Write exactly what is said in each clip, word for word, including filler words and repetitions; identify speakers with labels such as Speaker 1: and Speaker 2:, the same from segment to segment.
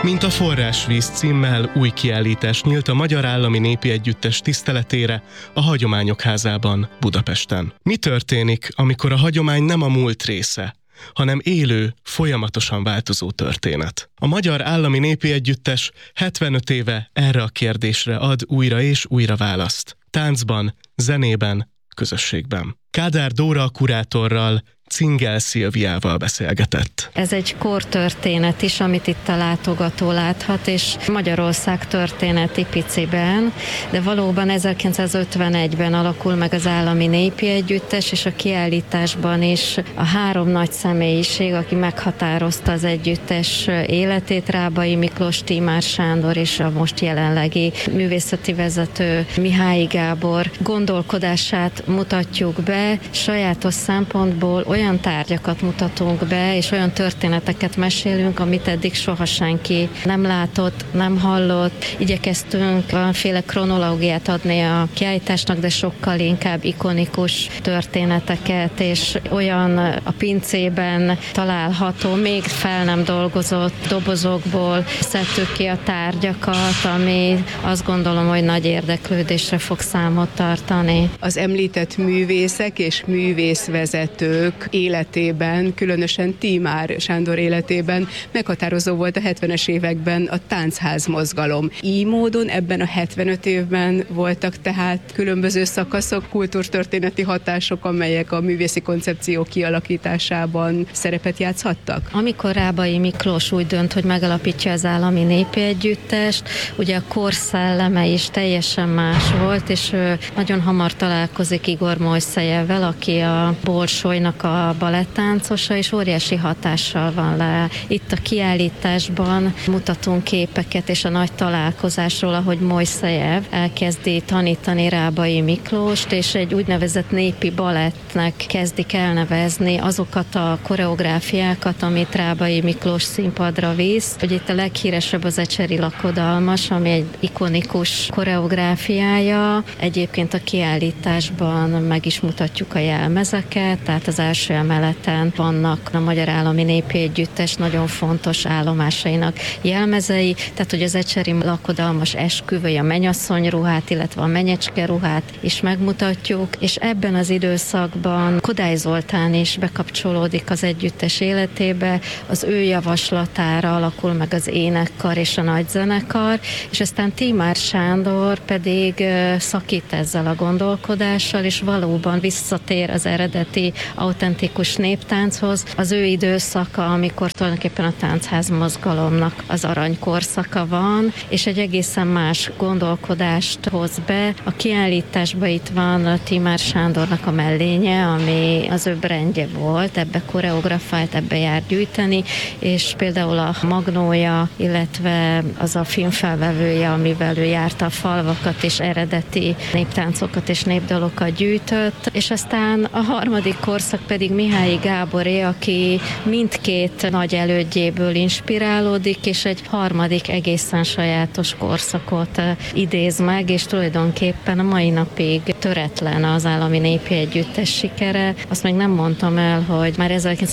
Speaker 1: Mint a Forrásvíz címmel új kiállítás nyílt a Magyar Állami Népi Együttes tiszteletére a Hagyományok Házában, Budapesten. Mi történik, amikor a hagyomány nem a múlt része, hanem élő, folyamatosan változó történet? A Magyar Állami Népi Együttes hetvenöt éve erre a kérdésre ad újra és újra választ. Táncban, zenében, közösségben. Kádár Dóra kurátorral, Cingel Szilviával beszélgetett.
Speaker 2: Ez egy kortörténet is, amit itt a látogató láthat, és Magyarország történeti piciben, de valóban ezerkilencszázötvenegyben alakul meg az Állami Népi Együttes, és a kiállításban is a három nagy személyiség, aki meghatározta az együttes életét, Rábai Miklós, Tímár Sándor és a most jelenlegi művészeti vezető Mihály Gábor gondolkodását mutatjuk be, sajátos szempontból olyan tárgyakat mutatunk be, és olyan történeteket mesélünk, amit eddig soha senki nem látott, nem hallott. Igyekeztünk valamiféle kronológiát adni a kiállításnak, de sokkal inkább ikonikus történeteket, és olyan a pincében található, még fel nem dolgozott dobozokból szedtük ki a tárgyakat, ami azt gondolom, hogy nagy érdeklődésre fog számot tartani.
Speaker 3: Az említett művészek és művészvezetők életében, különösen Tímár Sándor életében meghatározó volt a hetvenes években a táncház mozgalom. Így módon ebben a hetvenöt évben voltak tehát különböző szakaszok, kultúrtörténeti hatások, amelyek a művészi koncepció kialakításában szerepet játszhattak?
Speaker 2: Amikor Rábai Miklós úgy dönt, hogy megalapítja az Állami Népi Együttest, ugye a korszelleme is teljesen más volt, és nagyon hamar találkozik Igor Mojszejevel, aki a Bolsolynak a balettáncosa, és óriási hatással van le. Itt a kiállításban mutatunk képeket, és a nagy találkozásról, ahogy Mojszejev elkezdi tanítani Rábai Miklóst, és egy úgynevezett népi balettnek kezdik elnevezni azokat a koreográfiákat, amit Rábai Miklós színpadra visz. Hogy itt a leghíresebb az Ecseri lakodalmas, ami egy ikonikus koreográfiája. Egyébként a kiállításban meg is mutatjuk a jelmezeket, tehát az első emeleten vannak a Magyar Állami Népi Együttes nagyon fontos állomásainak jelmezei, tehát hogy az Ecseri lakodalmas esküvői, a mennyasszony ruhát, illetve a menyecske ruhát is megmutatjuk, és ebben az időszakban Kodály Zoltán is bekapcsolódik az együttes életébe, az ő javaslatára alakul meg az énekkar és a nagyzenekar, és aztán Tímár Sándor pedig szakít ezzel a gondolkodással, és valóban visszatér az eredeti autentikus néptánchoz. Az ő időszaka, amikor tulajdonképpen a táncház mozgalomnak az aranykorszaka van, és egy egészen más gondolkodást hoz be. A kiállításban itt van a Tímár Sándornak a mellénye, ami az ő brandje volt, ebbe koreografált, ebbe jár gyűjteni, és például a magnója, illetve az a filmfelvevője, amivel ő járta a falvakat, és eredeti néptáncokat és népdalokat gyűjtött, és aztán a harmadik korszak pedig Mihály Gáboré, aki mindkét nagy elődjéből inspirálódik, és egy harmadik egészen sajátos korszakot idéz meg, és tulajdonképpen a mai napig töretlen az Állami Népi Együttes sikere. Azt még nem mondtam el, hogy már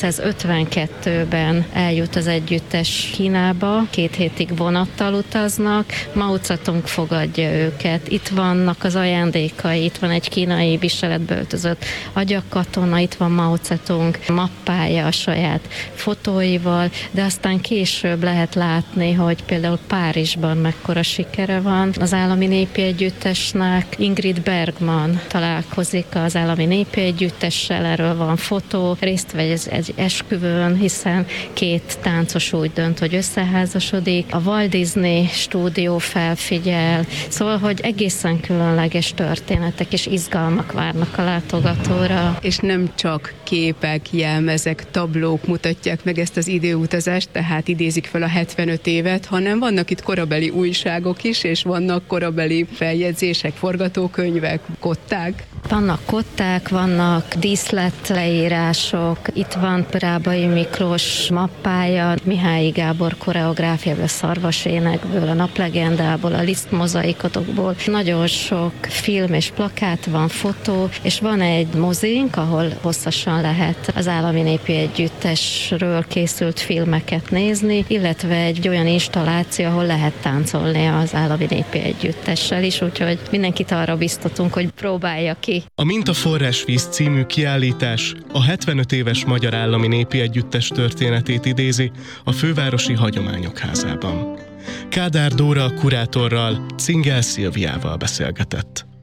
Speaker 2: ezerkilencszázötvenkettőben eljut az együttes Kínába, két hétig vonattal utaznak, Mao Zedong fogadja őket. Itt vannak az ajándékai, itt van egy kínai viseletbe öltözött agyakkatona, itt van Mao Zedong mappája a saját fotóival, de aztán később lehet látni, hogy például Párizsban mekkora sikere van az Állami Népi Együttesnek. Ingrid Bergman találkozik az Állami Népi Együttessel, erről van fotó, részt vesz egy esküvőn, hiszen két táncos úgy dönt, hogy összeházasodik. A Walt Disney stúdió felfigyel, szóval, hogy egészen különleges történetek és izgalmak várnak a látogatóra.
Speaker 3: És nem csak képek, jelmezek, tablók mutatják meg ezt az időutazást, tehát idézik fel a hetvenöt évet, hanem vannak itt korabeli újságok is, és vannak korabeli feljegyzések, forgatókönyvek, kották.
Speaker 2: Vannak kották, vannak díszletleírások, itt van Rábai Miklós mappája, Mihály Gábor koreográfiából, a Szarvasénekből, a Naplegendából, a Liszt mozaikotokból. Nagyon sok film és plakát van, fotó, és van egy mozink, ahol hosszasan lehet az Állami Népi Együttesről készült filmeket nézni, illetve egy olyan installáció, ahol lehet táncolni az Állami Népi Együttessel is, úgyhogy mindenkit arra biztatunk, hogy próbálja ki.
Speaker 1: A Mintaforrás-víz című kiállítás a hetvenöt éves Magyar Állami Népi Együttes történetét idézi a Fővárosi Hagyományok Házában. Kádár Dóra kurátorral, Cingel Szilviával beszélgetett.